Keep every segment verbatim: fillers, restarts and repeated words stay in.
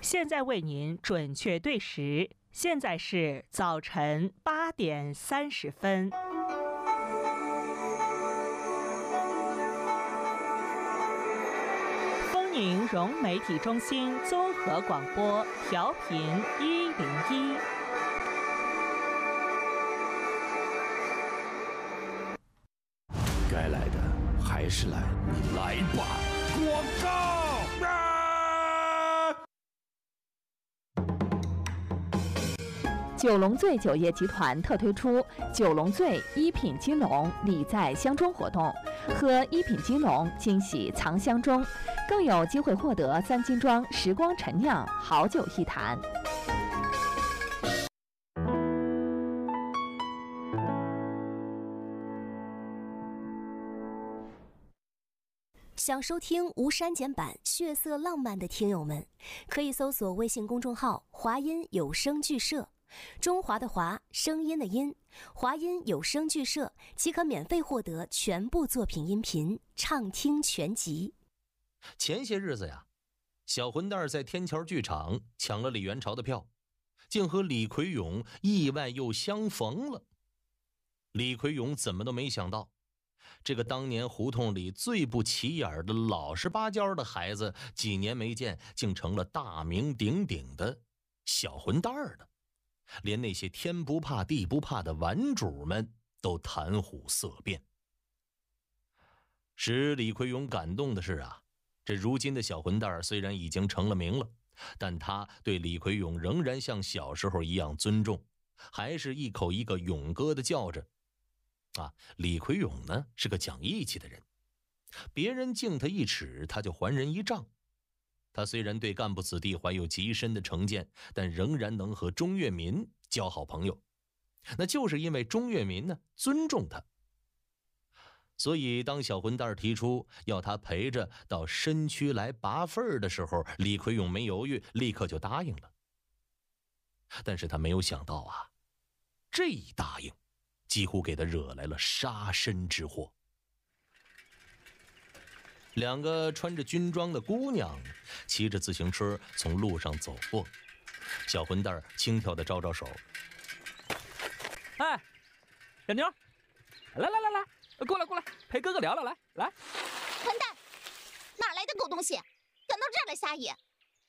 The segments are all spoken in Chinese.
现在为您准确对时，现在是早晨八点三十分。丰宁融媒体中心综合广播，调频一零一。 该来的还是来，你来吧！广告啊！ 九龙醉酒业集团特推出九龙醉一品金龙礼在箱中活动，喝一品金龙惊喜藏箱中，更有机会获得三金庄时光陈酿好酒一坛。 想收听无删减版血色浪漫的听友们，可以搜索微信公众号华音有声剧社，中华的华，声音的音，华音有声剧社，即可免费获得全部作品音频畅听全集。 前些日子呀，小混蛋在天桥剧场抢了李元朝的票，竟和李奎勇意外又相逢了。李奎勇怎么都没想到，这个当年胡同里最不起眼的老实巴交的孩子，几年没见，竟成了大名鼎鼎的小混蛋了。连那些天不怕地不怕的玩主们都谈虎色变。使李奎勇感动的是啊，这如今的小混蛋虽然已经成了名了，但他对李奎勇仍然像小时候一样尊重，还是一口一个勇哥的叫着。啊，李奎勇呢是个讲义气的人，别人敬他一尺，他就还人一丈。他虽然对干部子弟怀有极深的成见，但仍然能和钟跃民交好朋友，那就是因为钟跃民呢尊重他。所以当小混蛋提出要他陪着到身区来拔份的时候，李奎勇没犹豫，立刻就答应了。但是他没有想到啊，这一答应几乎给他惹来了杀身之祸。两个穿着军装的姑娘骑着自行车从路上走过，小混蛋轻佻地招招手：“ 哎，小妞，来来来来，过来过来，陪哥哥聊聊，来来。” 混蛋，哪来的狗东西，敢到这儿来撒野？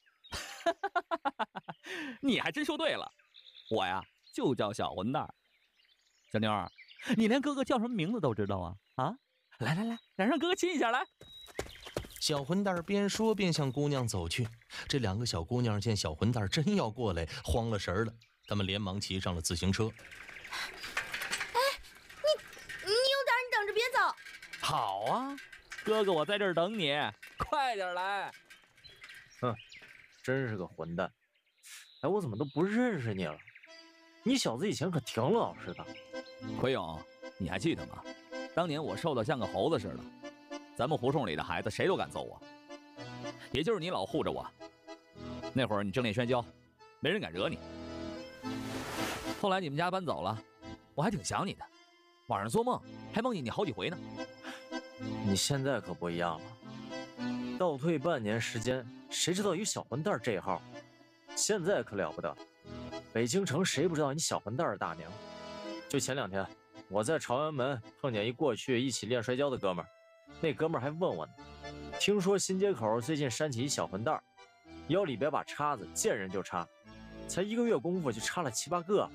你还真说对了，我呀就叫小混蛋。小妞儿，你连哥哥叫什么名字都知道啊？啊，来来来，来让哥哥亲一下来。 小混蛋边说边向姑娘走去。这两个小姑娘见小混蛋真要过来，慌了神了，她们连忙骑上了自行车。 哎，你你有点，你等着别走。 好啊，哥哥我在这儿等你，快点来。 哼，真是个混蛋。哎，我怎么都不认识你了？你小子以前可挺老实的。 奎勇，你还记得吗？当年我瘦得像个猴子似的，咱们胡同里的孩子谁都敢揍我，也就是你老护着我。那会儿你正练摔跤，没人敢惹你。后来你们家搬走了，我还挺想你的，晚上做梦还梦见你好几回呢。 你现在可不一样了，倒退半年时间，谁知道有小混蛋这一号？现在可了不得，北京城谁不知道你小混蛋的大名？就前两天我在朝阳门碰见一过去一起练摔跤的哥们儿，那哥们儿还问我呢，听说新街口最近煽起一小混蛋，腰里边把叉子见人就插，才一个月功夫就插了七八个。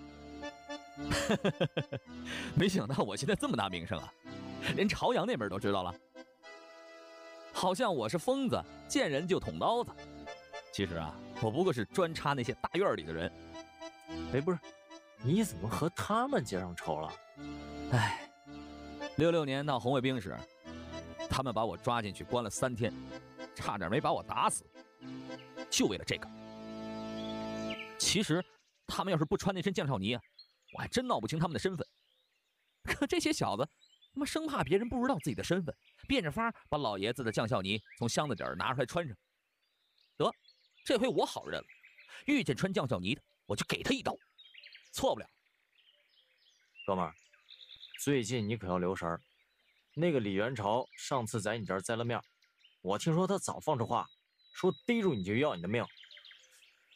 没想到我现在这么大名声啊，连朝阳那边都知道了。好像我是疯子，见人就捅刀子。其实啊，我不过是专插那些大院里的人。 哎，不是，你怎么和他们结上仇了？ 哎，六六年闹红卫兵时，他们把我抓进去关了三天，差点没把我打死，就为了这个。其实他们要是不穿那身将校呢，我还真闹不清他们的身份。可这些小子他妈生怕别人不知道自己的身份，变着法把老爷子的将校呢从箱子底儿拿出来穿上。得，这回我好认了，遇见穿将校呢的我就给他一刀，错不了。 哥们儿，最近你可要留神，那个李元朝上次在你这儿栽了面，我听说他早放出话，说逮住你就要你的命。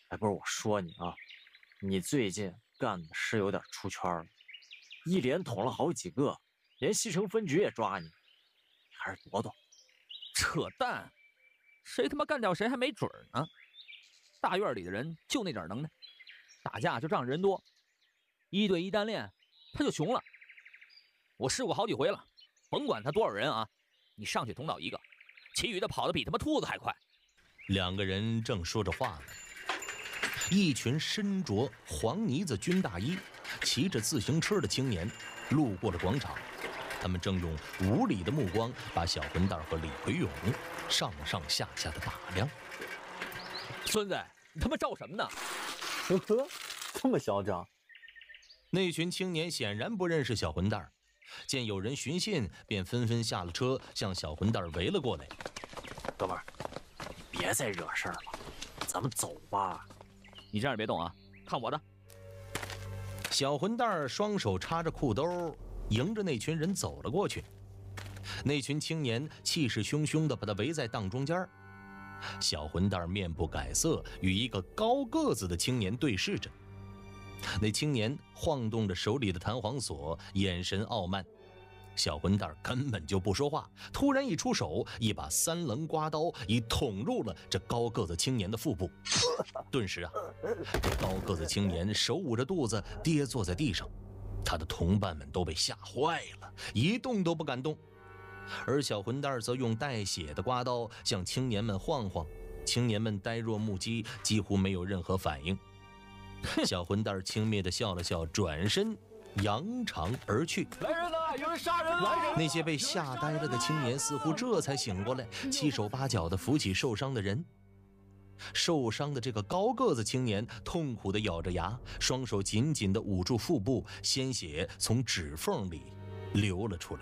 哎，不是我说你啊，你最近干的是有点出圈了，一连捅了好几个，连西城分局也抓你，你还是躲躲。 扯淡，谁他妈干掉谁还没准呢。大院里的人就那点能耐，打架就仗着人多，一对一单练他就穷了。我试过好几回了，甭管他多少人啊，你上去捅倒一个，其余的跑得比他妈兔子还快。 两个人正说着话呢，一群身着黄呢子军大衣、骑着自行车的青年路过了广场，他们正用无理的目光把小混蛋和李奎勇上上下下的打量。 孙子，你他妈照什么呢？ 呵呵，这么嚣张。 那群青年显然不认识小混蛋，见有人寻衅，便纷纷下了车，向小混蛋围了过来。 哥们儿，别再惹事儿了，咱们走吧。 你这样别动啊，看我的。 小混蛋双手插着裤兜，迎着那群人走了过去。那群青年气势汹汹地把他围在当中间。小混蛋面不改色，与一个高个子的青年对视着。那青年晃动着手里的弹簧锁，眼神傲慢。小混蛋根本就不说话，突然一出手，一把三棱刮刀已捅入了这高个子青年的腹部。顿时啊，这高个子青年手捂着肚子跌坐在地上，他的同伴们都被吓坏了，一动都不敢动。而小混蛋则用带血的刮刀向青年们晃晃，青年们呆若木鸡，几乎没有任何反应。小混蛋轻蔑地笑了笑，转身扬长而去。 来人呐！有人杀人了！ 那些被吓呆了的青年似乎这才醒过来，七手八脚地扶起受伤的人。受伤的这个高个子青年痛苦地咬着牙，双手紧紧地捂住腹部，鲜血从指缝里流了出来。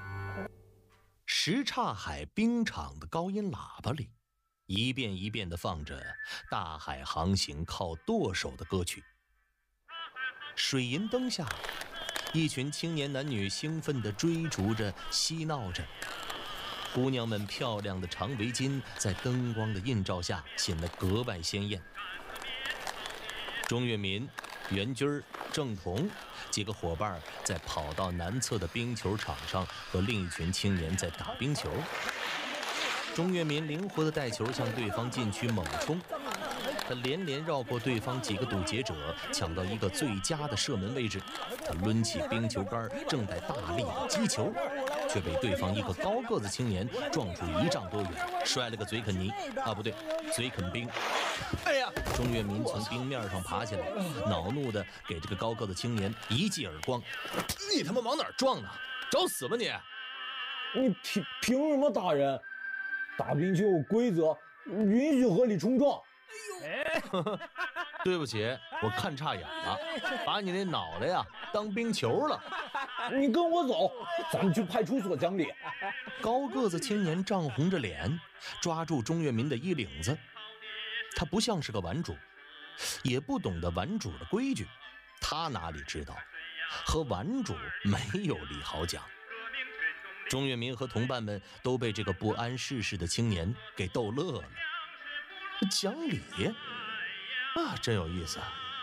什刹海冰场的高音喇叭里，一遍一遍地放着《大海航行靠舵手》的歌曲。水银灯下，一群青年男女兴奋地追逐着，嬉闹着。姑娘们漂亮的长围巾在灯光的映照下显得格外鲜艳。钟跃民、袁军、郑彤几个伙伴在跑道南侧的冰球场上和另一群青年在打冰球。钟跃民灵活地带球向对方禁区猛冲，他连连绕过对方几个堵截者，抢到一个最佳的射门位置。他抡起冰球杆，正在大力的击球，却被对方一个高个子青年撞出一丈多远，摔了个嘴啃泥啊，不对，嘴啃冰。哎呀！钟跃民从冰面上爬起来，恼怒地给这个高个子青年一记耳光。你他妈往哪儿撞呢？找死吧你！ 你凭凭什么打人？打冰球有规则，允许合理冲撞。 哎呦，对不起，我看差眼了，把你那脑袋呀当冰球了。 你跟我走，咱们去派出所讲理。 高个子青年涨红着脸，抓住钟跃民的衣领子。他不像是个玩主，也不懂得玩主的规矩，他哪里知道，和玩主没有理好讲。钟跃民和同伴们都被这个不谙世事的青年给逗乐了。讲理啊，真有意思啊！